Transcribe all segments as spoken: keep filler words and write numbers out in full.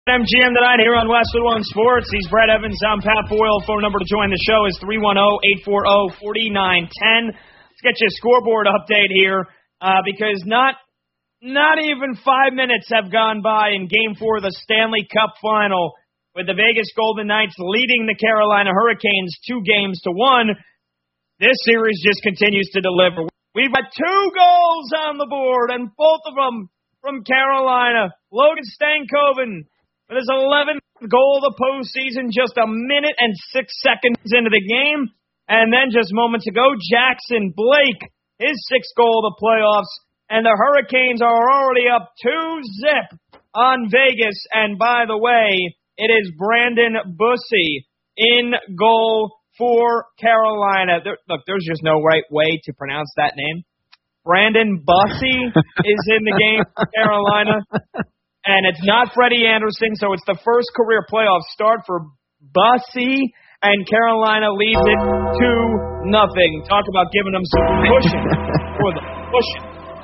M G M tonight here on Wesley One Sports. He's Brett Evans. I'm Pat Boyle. Phone number to join the show is three one zero, eight four zero, four nine one zero. Let's get you a scoreboard update here uh, because not not even five minutes have gone by in Game four of the Stanley Cup Final with the Vegas Golden Knights leading the Carolina Hurricanes two games to one. This series just continues to deliver. We've got two goals on the board, and both of them from Carolina. Logan Stankoven with his eleventh goal of the postseason, just a minute and six seconds into the game. And then just moments ago, Jackson Blake, his sixth goal of the playoffs. And the Hurricanes are already up two zip on Vegas. And by the way, it is Brandon Bussi in goal for Carolina. There, look, there's just no right way to pronounce that name. Brandon Bussi is in the game for Carolina. And it's not Freddie Anderson, so it's the first career playoff start for Bussi. And Carolina leads it two nothing. Talk about giving them some pushing for the pushing.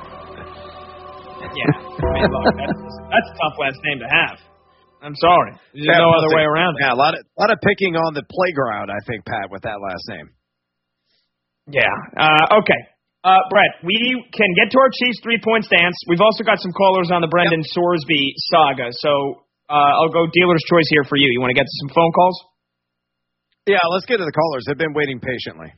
Yeah, I mean, look, that's, that's a tough last name to have. I'm sorry. There's yeah, no other way around it. Yeah, a lot of a lot of picking on the playground, I think, Pat, with that last name. Yeah. Uh, okay. Uh, Brett, we can get to our Chiefs three-point stance. We've also got some callers on the Brendan yep. Sorsby saga. So uh, I'll go dealer's choice here for you. You want to get to some phone calls? Yeah, let's get to the callers. They've been waiting patiently.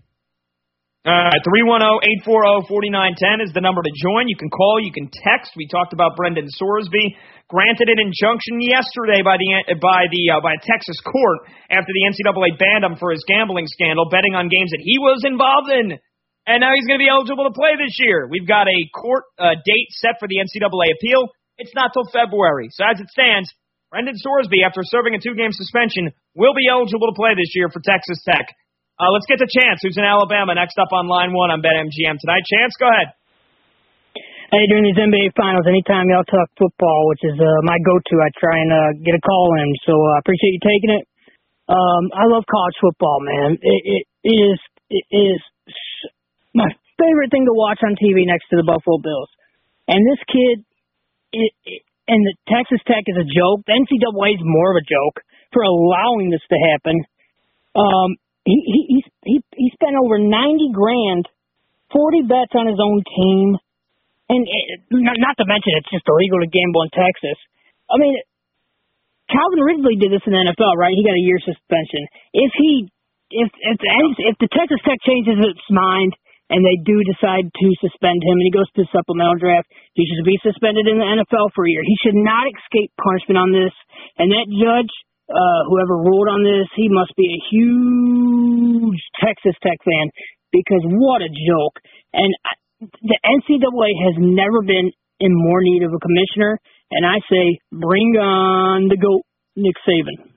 Uh, three one zero, eight four zero, four nine one zero is the number to join. You can call, you can text. We talked about Brendan Sorsby. Granted an injunction yesterday by the by the uh, by a Texas court after the N C double A banned him for his gambling scandal, betting on games that he was involved in. And now he's going to be eligible to play this year. We've got a court uh, date set for the N C double A appeal. It's not till February. So as it stands, Brendan Sorsby, after serving a two-game suspension, will be eligible to play this year for Texas Tech. Uh, let's get to Chance, who's in Alabama, next up on line one on BetMGM tonight. Chance, go ahead. Hey, during these N B A Finals, anytime y'all talk football, which is uh, my go-to, I try and uh, get a call in. So I uh, appreciate you taking it. Um, I love college football, man. It, it is it is my favorite thing to watch on T V next to the Buffalo Bills. And this kid, it, it, and the Texas Tech is a joke. The N C double A is more of a joke for allowing this to happen. Um, he he he he, he spent over ninety grand, forty bets on his own team. And it, not to mention, it's just illegal to gamble in Texas. I mean, Calvin Ridley did this in the N F L, right? He got a year suspension. If he, if if the, if the Texas Tech changes its mind and they do decide to suspend him and he goes to the supplemental draft, he should be suspended in the N F L for a year. He should not escape punishment on this. And that judge, uh, whoever ruled on this, he must be a huge Texas Tech fan because what a joke. And I, the N C double A has never been in more need of a commissioner, and I say, bring on the GOAT, Nick Saban.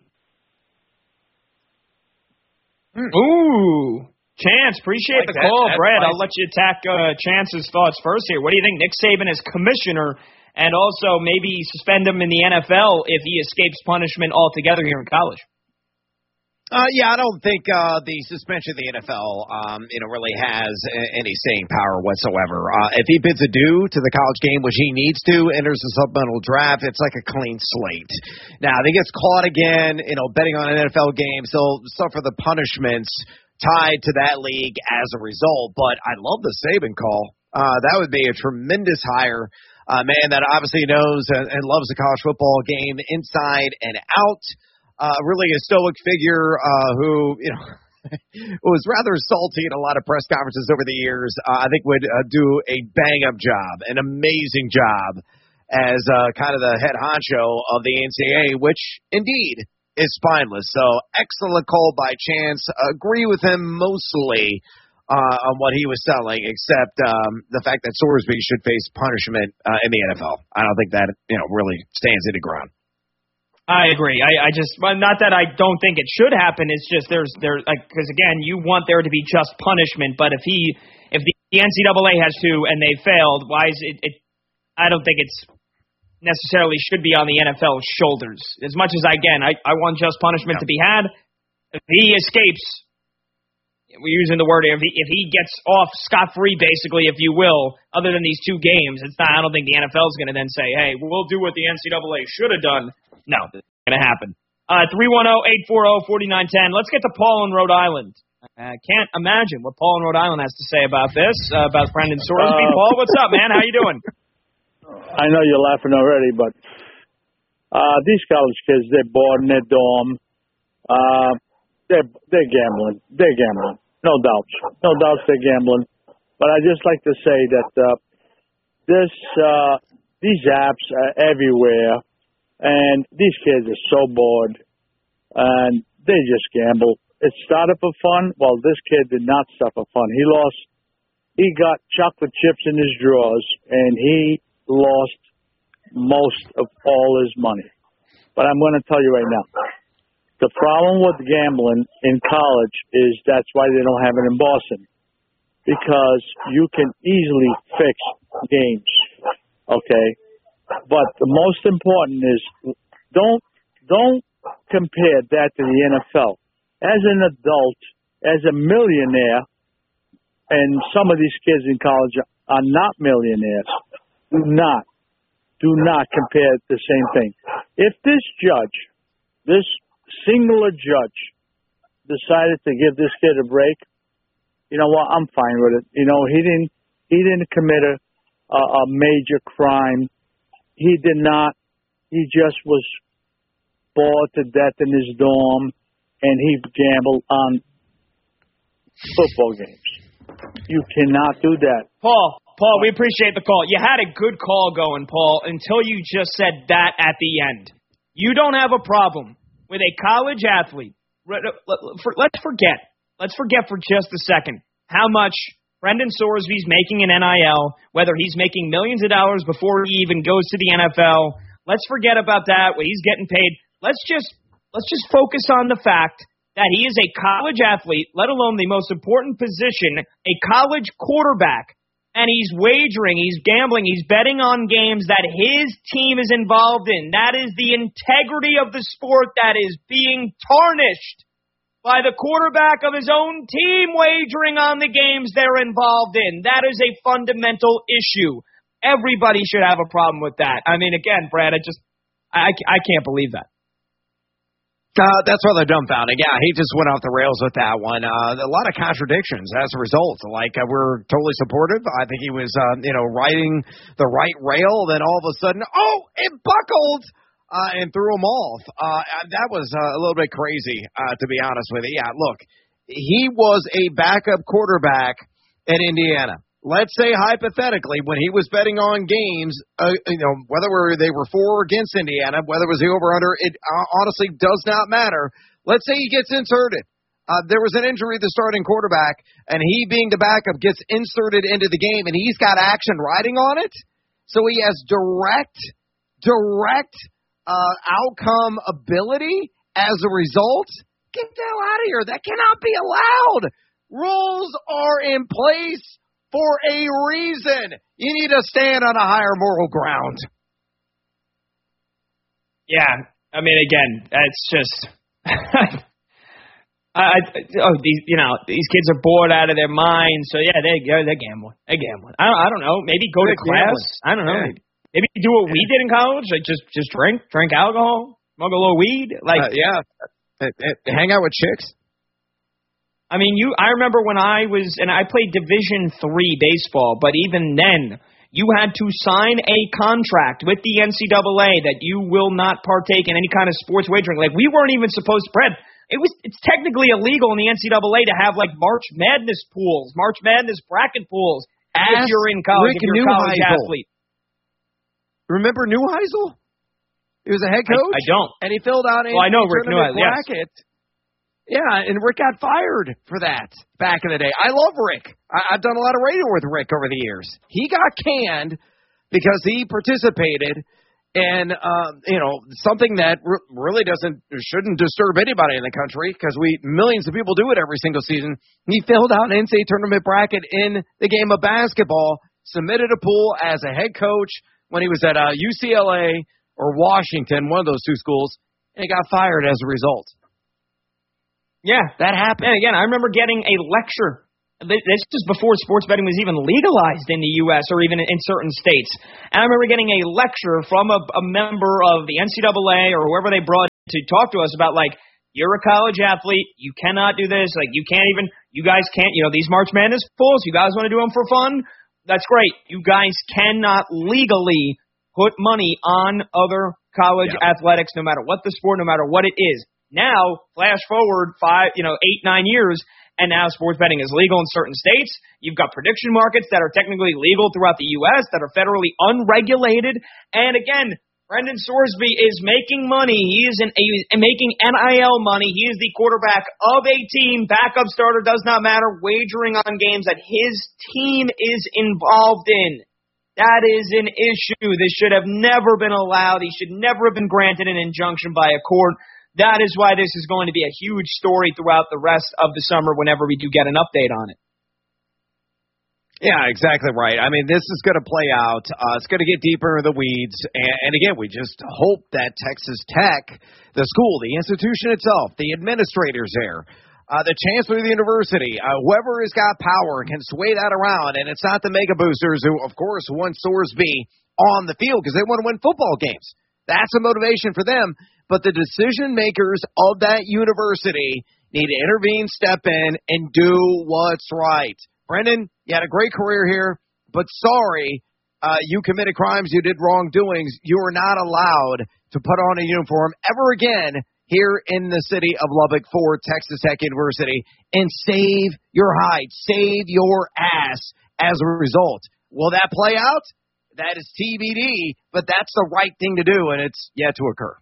Ooh, Chance, appreciate like the call, that. Brett. Nice. I'll let you attack uh, Chance's thoughts first here. What do you think Nick Saban as commissioner, and also maybe suspend him in the N F L if he escapes punishment altogether here in college? Uh, yeah, I don't think uh, the suspension of the N F L, um, you know, really has a- any staying power whatsoever. Uh, if he bids adieu to the college game, which he needs to, enters the supplemental draft, it's like a clean slate. Now, if he gets caught again, you know, betting on an N F L game, he'll suffer the punishments tied to that league as a result. But I love the Saban call. Uh, that would be a tremendous hire. A man that obviously knows and, and loves the college football game inside and out. Uh, really a stoic figure uh, who, you know, was rather salty in a lot of press conferences over the years. Uh, I think would uh, do a bang-up job, an amazing job as uh, kind of the head honcho of the N C double A, which indeed is spineless. So excellent call by Chance. Agree with him mostly uh, on what he was selling, except um, the fact that Sorsby should face punishment uh, in the N F L. I don't think that, you know, really stands in the ground. I agree. I, I just, well, not that I don't think it should happen. It's just there's there like because again, you want there to be just punishment. But if he, if the N C double A has to and they failed, why is it? it I don't think it's necessarily should be on the N F L's shoulders. As much as again, I I want just punishment yeah. to be had. If he escapes, we're using the word if he if he gets off scot free, basically, if you will, other than these two games, it's not. I don't think the N F L is going to then say, hey, we'll do what the N C double A should have done. No, going to happen. Uh, three one zero, eight four zero, four nine one zero. Let's get to Paul in Rhode Island. I uh, can't imagine what Paul in Rhode Island has to say about this, uh, about Brendan Sorsby. Uh, Paul, what's up, man? How you doing? I know you're laughing already, but uh, these college kids, they're bored in their dorm. Uh, they're, they're gambling. They're gambling. No doubts. No doubts they're gambling. But I just like to say that uh, this, uh, these apps are everywhere, and these kids are so bored, and they just gamble. It started for fun. Well, this kid did not start for fun. He lost. He got chocolate chips in his drawers, and he lost most of all his money. But I'm going to tell you right now, the problem with gambling in college is that's why they don't have it in Boston, because you can easily fix games, okay? But the most important is don't don't compare that to the N F L. As an adult, as a millionaire, and some of these kids in college are not millionaires, do not, do not compare the same thing. If this judge, this singular judge, decided to give this kid a break, you know what? I'm fine with it. You know, he didn't, he didn't commit a, a, a major crime. He did not. He just was bored to death in his dorm, and he gambled on football games. You cannot do that. Paul, Paul, we appreciate the call. You had a good call going, Paul, until you just said that at the end. You don't have a problem with a college athlete. Let's forget. Let's forget for just a second how much Brendan Sorsby's making in N I L, whether he's making millions of dollars before he even goes to the N F L. Let's forget about that, what he's getting paid. Let's just let's just focus on the fact that he is a college athlete, let alone the most important position, a college quarterback, and he's wagering, he's gambling, he's betting on games that his team is involved in. That is the integrity of the sport that is being tarnished by the quarterback of his own team wagering on the games they're involved in. That is a fundamental issue. Everybody should have a problem with that. I mean, again, Brad, I just, I, I can't believe that. Uh, that's rather dumbfounding. Yeah, he just went off the rails with that one. Uh, a lot of contradictions as a result. Like, uh, we're totally supportive. I think he was, uh, you know, riding the right rail. Then all of a sudden, oh, it buckled uh, and threw him off. Uh, that was uh, a little bit crazy, uh, to be honest with you. Yeah, look, he was a backup quarterback at Indiana. Let's say hypothetically, when he was betting on games, uh, you know, whether they were for or against Indiana, whether it was the over-under, it uh, honestly does not matter. Let's say he gets inserted. Uh, there was an injury to the starting quarterback, and he, being the backup, gets inserted into the game, and he's got action riding on it. So he has direct, direct uh, outcome ability as a result. Get the hell out of here. That cannot be allowed. Rules are in place for a reason. You need to stand on a higher moral ground. Yeah, I mean, again, it's just, I, oh, these, you know, these kids are bored out of their minds. So yeah, they go, they're gambling, they're gambling. I don't, I don't know. Maybe go to class. Gambling. I don't know. Yeah. Maybe, maybe do what we did in college, like just, just drink, drink alcohol, smoke a little weed, like uh, yeah, hang out with chicks. I mean, you. I remember when I was, and I played Division three baseball, but even then, you had to sign a contract with the N C double A that you will not partake in any kind of sports wagering. Like, we weren't even supposed to, Brad, it was, it's technically illegal in the N C double A to have, like, March Madness pools, March Madness bracket pools, Ask if you're in college, Rick if you're a college athlete. Remember Neuheisel? He was a head coach? I, I don't. And he filled out a well, I know Rick Neuheisel, bracket. Yes. Yeah, and Rick got fired for that back in the day. I love Rick. I, I've done a lot of radio with Rick over the years. He got canned because he participated in, uh, you know, something that re- really doesn't, shouldn't disturb anybody in the country, because we millions of people do it every single season. He filled out an N C double A tournament bracket in the game of basketball, submitted a pool as a head coach when he was at uh, U C L A or Washington, one of those two schools, and he got fired as a result. Yeah, that happened. And again, I remember getting a lecture. This is before sports betting was even legalized in the U S or even in certain states. And I remember getting a lecture from a, a member of the N C double A or whoever they brought to talk to us about, like, you're a college athlete. You cannot do this. Like, you can't even, you guys can't, you know, these March Madness pools, you guys want to do them for fun? That's great. You guys cannot legally put money on other college yeah. athletics, no matter what the sport, no matter what it is. Now, flash forward five, you know, eight, nine years, and now sports betting is legal in certain states. You've got prediction markets that are technically legal throughout the U S that are federally unregulated. And again, Brendan Sorsby is making money. He is in, he's making N I L money. He is the quarterback of a team. Backup starter does not matter. Wagering on games that his team is involved in. That is an issue. This should have never been allowed. He should never have been granted an injunction by a court. That is why this is going to be a huge story throughout the rest of the summer whenever we do get an update on it. Yeah, exactly right. I mean, this is going to play out. Uh, it's going to get deeper in the weeds. And, and again, we just hope that Texas Tech, the school, the institution itself, the administrators there, uh, the chancellor of the university, uh, whoever has got power can sway that around. And it's not the mega boosters who, of course, want Sorsby on the field because they want to win football games. That's a motivation for them. But the decision makers of that university need to intervene, step in, and do what's right. Brendan, you had a great career here, but sorry, uh, you committed crimes, you did wrongdoings. You are not allowed to put on a uniform ever again here in the city of Lubbock for Texas Tech University and save your hide, save your ass as a result. Will that play out? That is T B D, but that's the right thing to do, and it's yet to occur.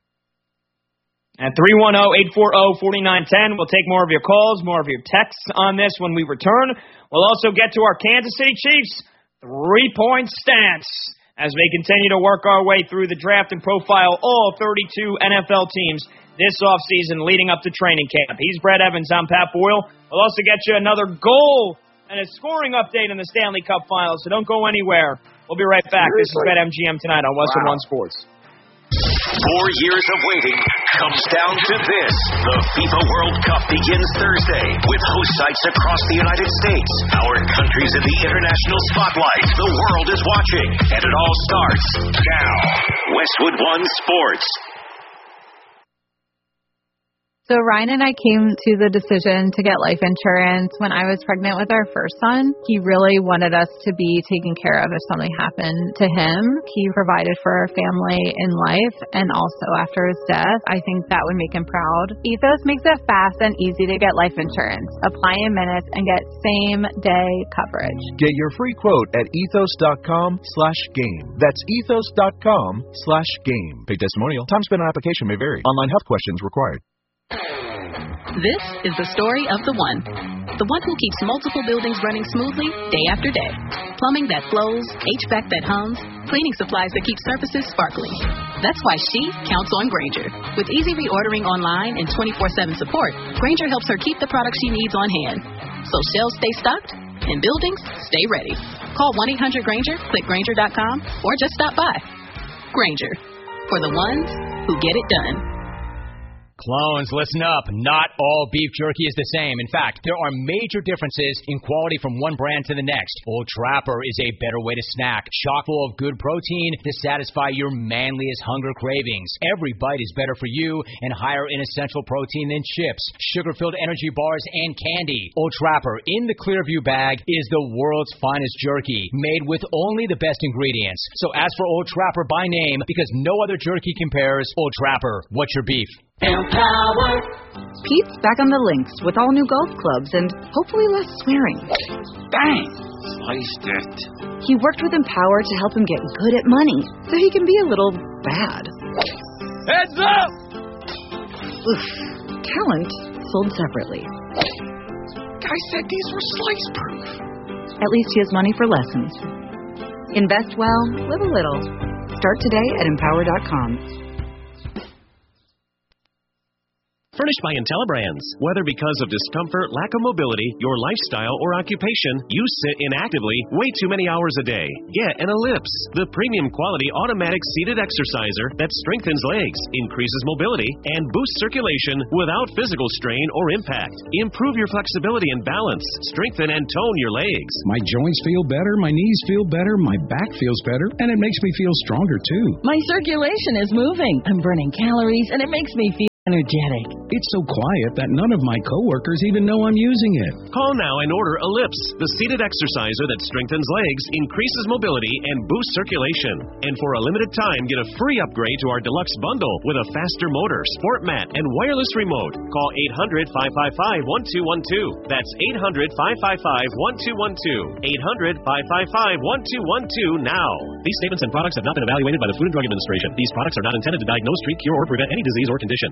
At three one zero, eight four zero, four nine one zero, we'll take more of your calls, more of your texts on this when we return. We'll also get to our Kansas City Chiefs three-point stance as we continue to work our way through the draft and profile all thirty-two N F L teams this offseason leading up to training camp. He's Brett Evans. I'm Pat Boyle. We'll also get you another goal and a scoring update in the Stanley Cup Finals, so don't go anywhere. We'll be right back. This is BetMGM tonight on Western wow. One Sports. Four years of waiting comes down to this. The FIFA World Cup begins Thursday with host sites across the United States. Our country's in the international spotlight. The world is watching, and it all starts now. Westwood One Sports. So Ryan and I came to the decision to get life insurance when I was pregnant with our first son. He really wanted us to be taken care of if something happened to him. He provided for our family in life and also after his death. I think that would make him proud. Ethos makes it fast and easy to get life insurance. Apply in minutes and get same-day coverage. Get your free quote at ethos.com slash game. That's ethos.com slash game. Pay testimonial. Time spent on application may vary. Online health questions required. This is the story of the one. The one who keeps multiple buildings running smoothly day after day. Plumbing that flows, H V A C that hums, cleaning supplies that keep surfaces sparkling. That's why she counts on Grainger. With easy reordering online and twenty-four seven support, Grainger helps her keep the products she needs on hand. So shelves stay stocked and buildings stay ready. Call one eight hundred Grainger, click Grainger dot com, or just stop by. Grainger, for the ones who get it done. Clones, listen up. Not all beef jerky is the same. In fact, there are major differences in quality from one brand to the next. Old Trapper is a better way to snack, chock full of good protein to satisfy your manliest hunger cravings. Every bite is better for you and higher in essential protein than chips, sugar-filled energy bars, and candy. Old Trapper in the Clearview bag is the world's finest jerky, made with only the best ingredients. So ask for Old Trapper by name because no other jerky compares. Old Trapper, what's your beef? Empower. Pete's back on the links with all new golf clubs and hopefully less swearing. Bang! Sliced it. He worked with Empower to help him get good at money so he can be a little bad. Heads up! Oof. Talent sold separately. Guy said these were slice proof. At least he has money for lessons. Invest well, live a little. Start today at empower dot com. Furnished by IntelliBrands. Whether because of discomfort, lack of mobility, your lifestyle, or occupation, you sit inactively way too many hours a day. Get an Ellipse, the premium quality automatic seated exerciser that strengthens legs, increases mobility, and boosts circulation without physical strain or impact. Improve your flexibility and balance. Strengthen and tone your legs. My joints feel better, my knees feel better, my back feels better, and it makes me feel stronger too. My circulation is moving. I'm burning calories, and it makes me feel energetic. It's so quiet that none of my coworkers even know I'm using it. Call now and order Ellipse, the seated exerciser that strengthens legs, increases mobility, and boosts circulation. And for a limited time, get a free upgrade to our deluxe bundle with a faster motor, sport mat, and wireless remote. Call eight hundred, five five five, one two one two. That's eight hundred, five five five, one two one two. eight hundred, five five five, one two one two now. These statements and products have not been evaluated by the Food and Drug Administration. These products are not intended to diagnose, treat, cure, or prevent any disease or condition.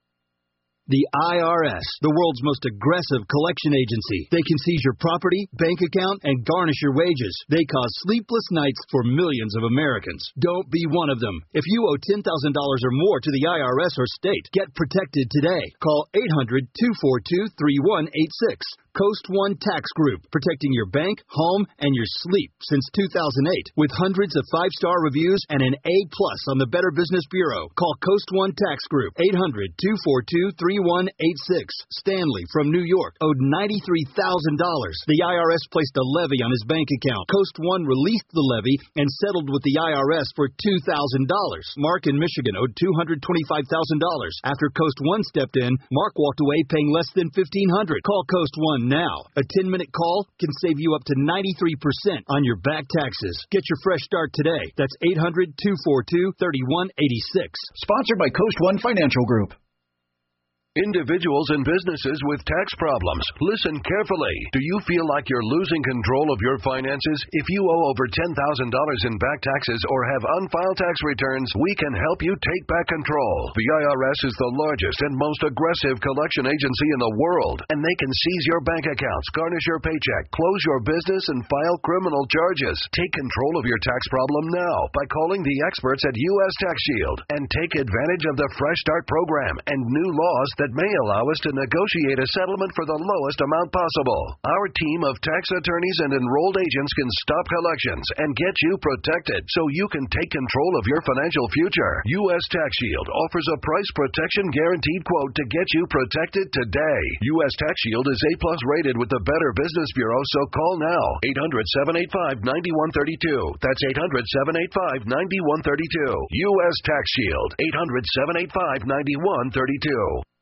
The I R S, the world's most aggressive collection agency. They can seize your property, bank account, and garnish your wages. They cause sleepless nights for millions of Americans. Don't be one of them. If you owe ten thousand dollars or more to the I R S or state, get protected today. Call eight hundred, two four two, three one eight six. Coast One Tax Group, protecting your bank, home, and your sleep since two thousand eight. With hundreds of five-star reviews and an A plus on the Better Business Bureau. Call Coast One Tax Group, eight hundred, two four two, three one eight six. Stanley from New York owed ninety-three thousand dollars. The I R S placed a levy on his bank account. Coast One released the levy and settled with the I R S for two thousand dollars. Mark in Michigan owed two hundred twenty-five thousand dollars. After Coast One stepped in, Mark walked away paying less than fifteen hundred dollars. Call Coast One now. A ten-minute call can save you up to ninety-three percent on your back taxes. Get your fresh start today. That's eight hundred, two four two, three one eight six. Sponsored by Coast One Financial Group. Individuals and businesses with tax problems, listen carefully. Do you feel like you're losing control of your finances? If you owe over ten thousand dollars in back taxes or have unfiled tax returns, we can help you take back control. The I R S is the largest and most aggressive collection agency in the world, and they can seize your bank accounts, garnish your paycheck, close your business, and file criminal charges. Take control of your tax problem now by calling the experts at U S Tax Shield and take advantage of the Fresh Start program and new laws that that may allow us to negotiate a settlement for the lowest amount possible. Our team of tax attorneys and enrolled agents can stop collections and get you protected so you can take control of your financial future. U S Tax Shield offers a price protection guaranteed quote to get you protected today. U S Tax Shield is A plus rated with the Better Business Bureau, so call now. eight hundred, seven eight five, nine one three two. That's eight hundred, seven eight five, nine one three two. U S Tax Shield. eight hundred, seven eight five, nine one three two.